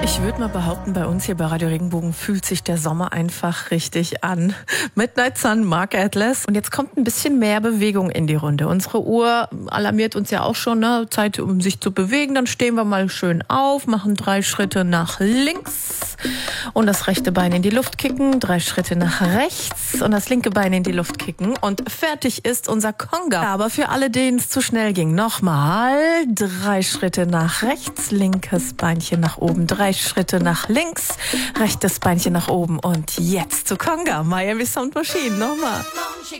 Ich würde mal behaupten, bei uns hier bei Radio Regenbogen fühlt sich der Sommer einfach richtig an. Midnight Sun, Mark Atlas. Und jetzt kommt ein bisschen mehr Bewegung in die Runde. Unsere Uhr alarmiert uns ja auch schon, ne? Zeit, um sich zu bewegen. Dann stehen wir mal schön auf, machen 3 Schritte nach links und das rechte Bein in die Luft kicken, 3 Schritte nach rechts und das linke Bein in die Luft kicken. Und fertig ist unser Conga. Aber für alle, denen es zu schnell ging, nochmal 3 Schritte nach rechts, linkes Beinchen nach oben, 3 Schritte nach links, rechtes Beinchen nach oben und jetzt zu Conga, Miami Sound Machine, nochmal. She